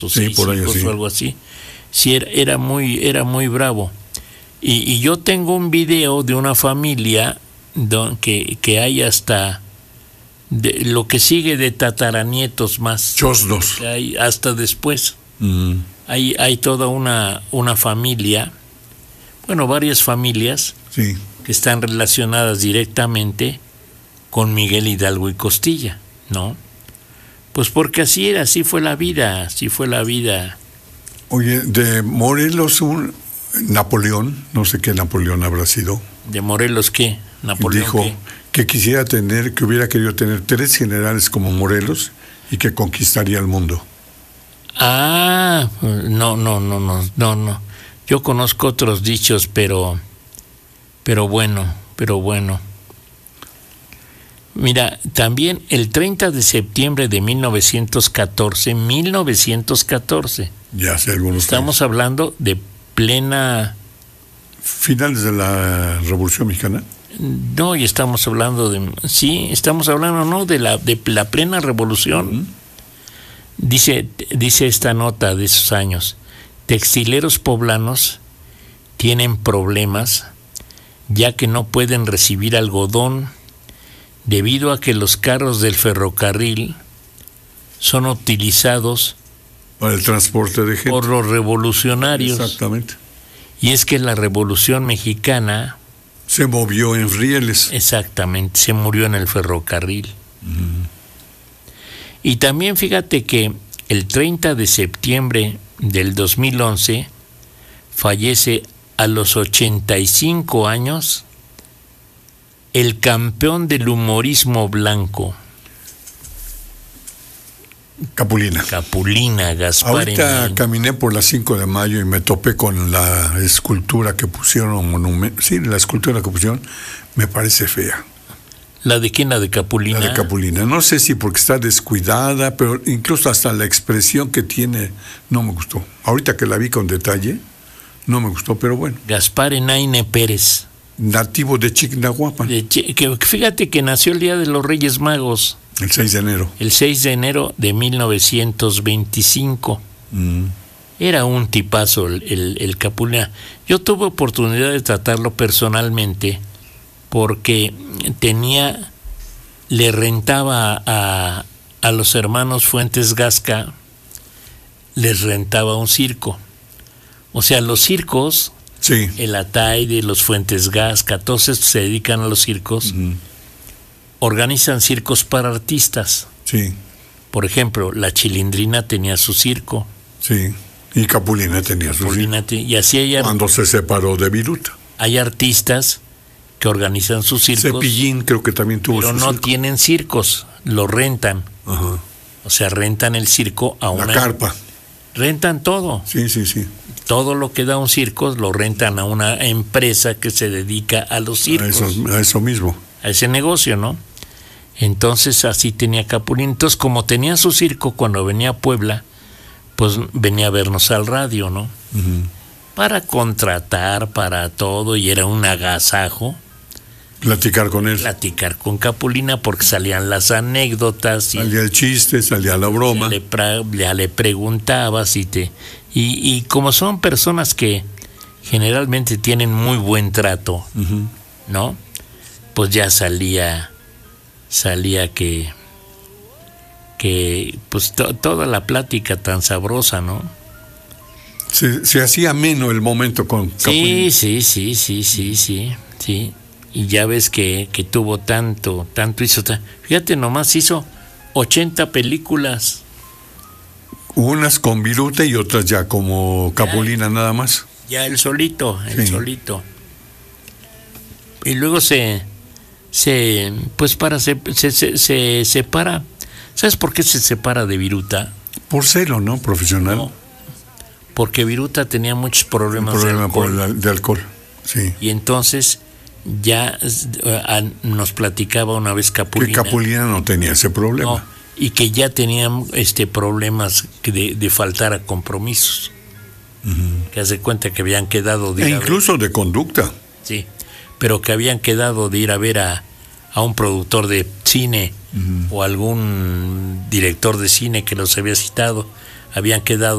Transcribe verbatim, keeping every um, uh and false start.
sí, por ahí, hijos sí. o algo así. Sí, era, era muy, era muy bravo. Y, y yo tengo un video de una familia don, que, que hay hasta de, lo que sigue de tataranietos más. Chosnos. Hay hasta después. Mm. Hay, hay toda una, una familia, bueno, varias familias sí. que están relacionadas directamente con Miguel Hidalgo y Costilla, ¿no? Pues porque así era, así fue la vida, así fue la vida. Oye, de Morelos, un Napoleón, no sé qué Napoleón habrá sido. ¿De Morelos qué? Napoleón dijo qué? que quisiera tener, que hubiera querido tener tres generales como Morelos y que conquistaría el mundo. Ah, no, no, no, no, no, no. Yo conozco otros dichos, pero, pero bueno, pero bueno. Mira, también el treinta de septiembre de mil novecientos catorce, mil novecientos catorce. Ya hace algunos Estamos años. hablando de plena... ¿Finales de la Revolución Mexicana? No, y estamos hablando de... Sí, estamos hablando, ¿no? De la, de la plena revolución. Uh-huh. Dice, dice esta nota de esos años, textileros poblanos tienen problemas ya que no pueden recibir algodón debido a que los carros del ferrocarril son utilizados para el transporte de gente por los revolucionarios. Exactamente. Y es que la Revolución Mexicana se movió en rieles. Exactamente, se murió en el ferrocarril. Uh-huh. Y también fíjate que el treinta de septiembre del dos mil once fallece a los ochenta y cinco años el campeón del humorismo blanco. Capulina. Capulina, Gaspar. Ahorita Enain. Caminé por la cinco de mayo y me topé con la escultura que pusieron, monumento, sí, la escultura que pusieron, me parece fea. ¿La de quién? ¿La de Capulina? La de Capulina. No sé si porque está descuidada, pero incluso hasta la expresión que tiene no me gustó. Ahorita que la vi con detalle, no me gustó, pero bueno. Gaspar Enaine Pérez. Nativo de Chignahuapan. De Ch- que, fíjate que nació el Día de los Reyes Magos. El seis de enero. El seis de enero de mil novecientos veinticinco. Mm. Era un tipazo el, el, el Capulina. Yo tuve oportunidad de tratarlo personalmente porque tenía, le rentaba a, a los hermanos Fuentes Gasca, les rentaba un circo. O sea, los circos, sí. El Ataide, los Fuentes Gasca, todos estos se dedican a los circos, uh-huh. Organizan circos para artistas. Sí. Por ejemplo, la Chilindrina tenía su circo. Sí, y Capulina tenía su Capulina circo. Te, y así hay, cuando se separó de Viruta. Hay artistas que organizan sus circos. Cepillín creo que también tuvo pero su no circo. Tienen circos, lo rentan. Ajá. O sea, rentan el circo a una... La carpa. Rentan todo. Sí, sí, sí. Todo lo que da un circo lo rentan a una empresa que se dedica a los circos. A eso, a eso mismo. A ese negocio, ¿no? Entonces así tenía Capulina. Entonces, como tenía su circo, cuando venía a Puebla, pues venía a vernos al radio, ¿no? Uh-huh. Para contratar, para todo, y era un agasajo. Platicar con él. Platicar con Capulina, porque salían las anécdotas. Y salía el chiste, salía la broma. Le, pra, ya le preguntabas y te... Y, y como son personas que generalmente tienen muy buen trato, uh-huh. ¿no? Pues ya salía... salía que que pues to, toda la plática tan sabrosa, ¿no? Se, se hacía ameno el momento con Capulina. Sí, sí, sí, sí, sí, sí, sí. Y ya ves que, que tuvo tanto, tanto hizo, ta, fíjate nomás hizo ochenta películas. Unas con Viruta y otras ya como Capulina ya, nada más. Ya el solito, el sí. solito. Y luego se se pues para se, se, se, se separa. ¿Sabes por qué se separa de Viruta? Por celo, ¿no? Profesional. No, porque Viruta tenía muchos problemas problema de alcohol. Por el, de alcohol, sí. Y entonces ya uh, nos platicaba una vez Capulina. Que Capulina no tenía ese problema. No, y que ya tenían este problemas de, de faltar a compromisos. Uh-huh. Que hace cuenta que habían quedado de e incluso ver, de conducta. Sí, pero que habían quedado de ir a ver a, a un productor de cine uh-huh. o algún director de cine que los había citado, habían quedado